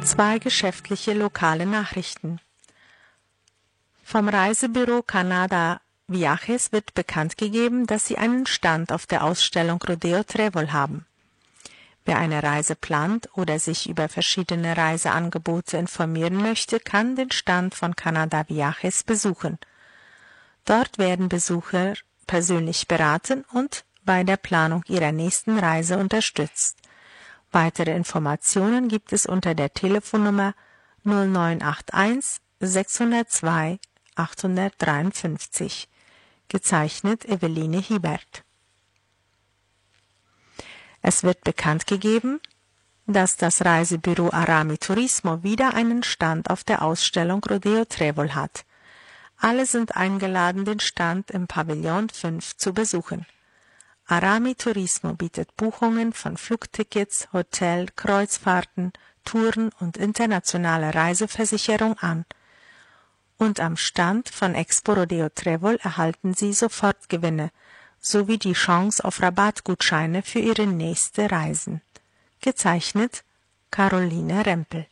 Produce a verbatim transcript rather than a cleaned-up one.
Zwei geschäftliche lokale Nachrichten. Vom Reisebüro Canada Viajes wird bekannt gegeben, dass sie einen Stand auf der Ausstellung Rodeo Trébol haben. Wer eine Reise plant oder sich über verschiedene Reiseangebote informieren möchte, kann den Stand von Canada Viajes besuchen. Dort werden Besucher persönlich beraten und bei der Planung ihrer nächsten Reise unterstützt. Weitere Informationen gibt es unter der Telefonnummer null neun acht eins sechs null zwei acht drei fünf. Gezeichnet Eveline Hiebert. Es wird bekannt gegeben, dass das Reisebüro Arami Turismo wieder einen Stand auf der Ausstellung Rodeo Trébol hat. Alle sind eingeladen, den Stand im Pavillon fünf zu besuchen. Arami Turismo bietet Buchungen von Flugtickets, Hotel, Kreuzfahrten, Touren und internationale Reiseversicherung an. Und am Stand von Expo Rodeo Trébol erhalten Sie Sofortgewinne sowie die Chance auf Rabattgutscheine für Ihre nächste Reisen. Gezeichnet Caroline Rempel.